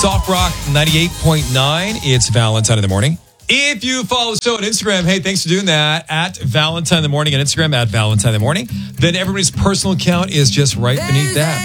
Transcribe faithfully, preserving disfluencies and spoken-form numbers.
Soft Rock ninety-eight point nine. It's Valentine in the Morning. If you follow the show on Instagram, hey, thanks for doing that. At Valentine in the Morning on Instagram, at Valentine in the Morning. Then everybody's personal account is just right beneath that.